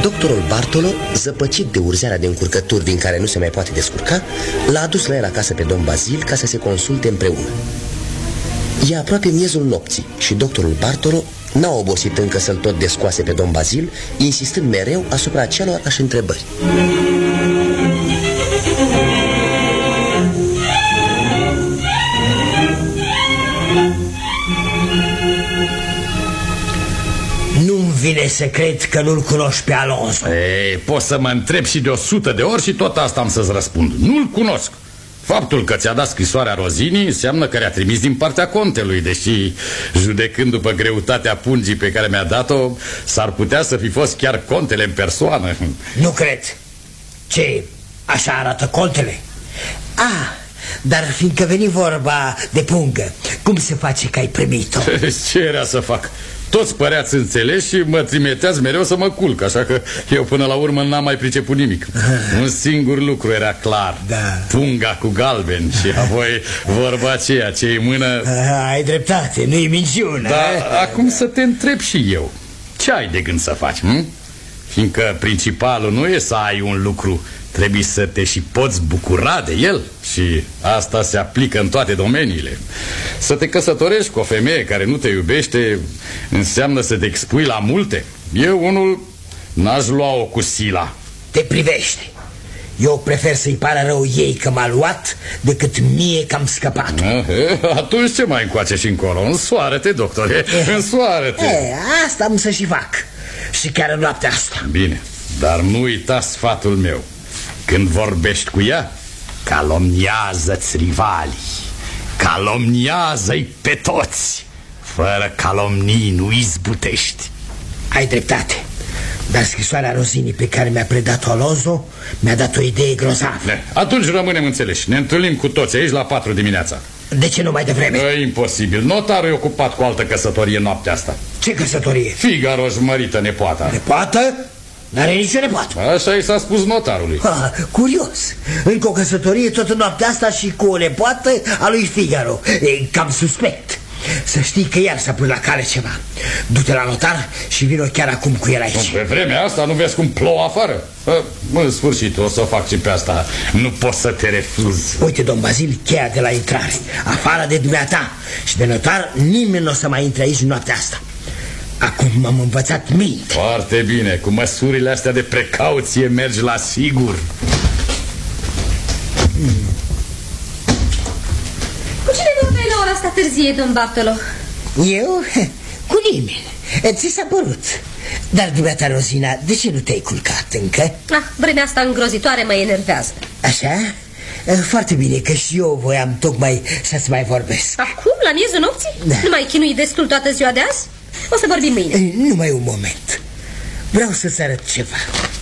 Doctorul Bartolo, zăpăcit de urzeala de încurcături din care nu se mai poate descurca, l-a adus la el acasă pe domn Bazil ca să se consulte împreună. E aproape miezul nopții și doctorul Bartolo n-a obosit încă să-l tot descoase pe domn Bazil, insistând mereu asupra acelorași întrebări. Nu-mi vine să cred că nu-l cunoști pe Alonso. Poți să mă întreb și de 100 de ori și tot asta am să-ți răspund. Nu-l cunosc. Faptul că ți-a dat scrisoarea Rozini înseamnă că le-a trimis din partea contelui, deși, judecând după greutatea pungii pe care mi-a dat-o, s-ar putea să fi fost chiar contele în persoană. Nu cred. Ce, așa arată contele? Dar fiindcă veni vorba de pungă, cum se face că ai primit-o? Ce era să fac? Toți păreați înțeleși și mă trimiteați mereu să mă culc, așa că eu până la urmă n-am mai priceput nimic. Un singur lucru era clar, punga cu galben și apoi vorba aceea, ce-i mână... Ai dreptate, nu-i minciună. Dar acum să te întreb și eu, ce ai de gând să faci? Fiindcă principalul nu e să ai un lucru, trebuie să te și poți bucura de el. Și asta se aplică în toate domeniile. Să te căsătorești cu o femeie care nu te iubește înseamnă să te expui la multe. Eu unul n-aș lua-o cu sila. Te privește. Eu prefer să-i pară rău ei că m-a luat decât mie că am scăpat. Atunci ce mai încoace și încolo? Însoară-te, doctore, însoară-te. Asta am să și fac. Și chiar în noaptea asta. Bine, dar nu uita sfatul meu. Când vorbești cu ea, calomniază-ți rivalii, calomniază-i pe toți. Fără calomnii nu izbutești. Ai dreptate. Dar scrisoarea Rozini pe care mi-a predat-o Alonso mi-a dat o idee grozavă. Atunci rămânem înțeleși. Ne întâlnim cu toți aici la 4 dimineața. De ce nu mai devreme? E imposibil. Notarul e ocupat cu altă căsătorie noaptea asta. Ce căsătorie? Figaro își mărită nepoata. Nepoată? N-are nicio nepoată. Așa i s-a spus notarului. Curios. Încă o căsătorie tot în noaptea asta și cu o nepoată a lui Figaro. E cam suspect. Să știi că iar s-a pus la cale ceva. Du-te la notar și vino chiar acum cu el aici. Pe vremea asta nu vezi cum plouă afară? În sfârșit o să fac și pe asta. Nu pot să te refuz. Uite, domn Bazil, cheia de la intrare. Afară de dumneata. Și de notar nimeni nu o să mai intre aici noaptea asta. Acum m-am învățat minte. Foarte bine, cu măsurile astea de precauție mergi la sigur. Cu cine vorbeai la ora asta târzie, domn Bartolo? Eu? Cu nimeni. Ți s-a părut. Dar dumneata, Rozina, de ce nu te-ai culcat încă? Vremea asta îngrozitoare mă enervează. Așa? Foarte bine, că și eu voiam tocmai să-ți mai vorbesc. Acum, la miezul nopții? Da. Nu mai chinui destul toată ziua de azi? O să vorbim mâine. Numai un moment. Vreau să-ți arăt ceva.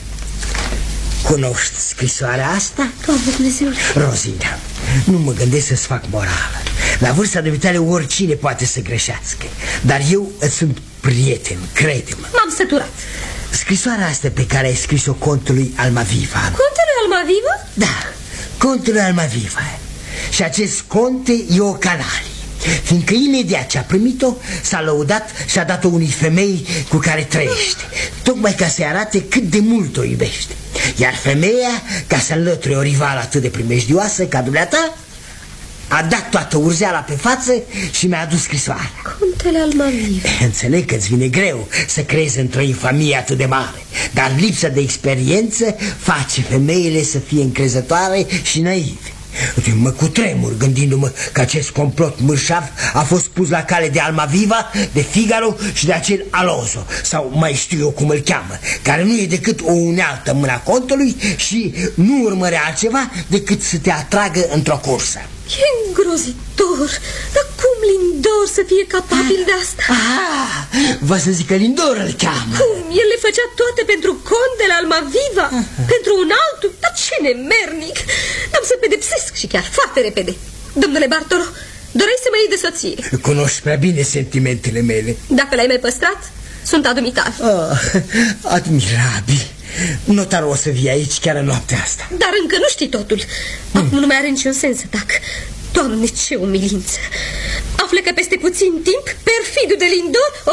Cunoști scrisoarea asta? Doamne Dumnezeu. Rozina, nu mă gândesc să-ți fac morală. La vârsta dumitale oricine poate să greșească. Dar eu îți sunt prieten, crede-mă. M-am săturat. Scrisoarea asta pe care ai scris-o contului Almaviva. Contele Almaviva? Da, contul Almaviva. Și acest conte e o canalie, fiindcă imediat ce a primit-o s-a lăudat și a dat-o unei femei cu care trăiește, tocmai ca să-i arate cât de mult o iubește. Iar femeia, ca să înlăture o rivală atât de primejdioasă ca dumneata, a dat toată urzeala pe față și mi-a adus scrisoarea. Contele Almaviva. Înțeleg că îți vine greu să crezi într-o infamie atât de mare, dar lipsa de experiență face femeile să fie încrezătoare și naive. Mă cutremur gândindu-mă că acest complot mârșav a fost pus la cale de Almaviva, de Figaro și de acel Alonso, sau mai știu eu cum îl cheamă, care nu e decât o unealtă în mâna contului și nu urmărea altceva decât să te atragă într-o cursă. E îngrozitor. Dar cum Lindor să fie capabil de asta? Vă să zic că Lindor îl cheamă. Cum? El le făcea toate pentru contele Almaviva? Pentru un altul? Dar ce nemernic! Am să pedepsesc și chiar foarte repede. Domnule Bartolo, doreai să mă iei de soție. Cunoști prea bine sentimentele mele. Dacă le-ai mai păstrat, sunt adumitar. Admirabil. Notarul o să vie aici chiar în noaptea asta. Dar încă nu știi totul. Acum nu mai are niciun sens să tac. Doamne, ce umilință! Află că peste puțin timp perfidul de Lindor